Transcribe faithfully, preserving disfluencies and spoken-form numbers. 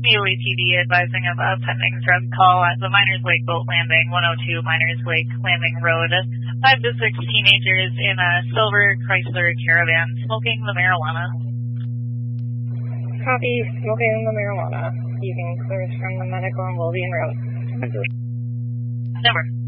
B O A T D advising of a pending drug call at the Miners Lake Boat Landing, one oh two Miners Lake Landing Road. Five to six teenagers in a silver Chrysler Caravan smoking the marijuana. Copy, smoking the marijuana. You can clear from the medical and will be en route. Never.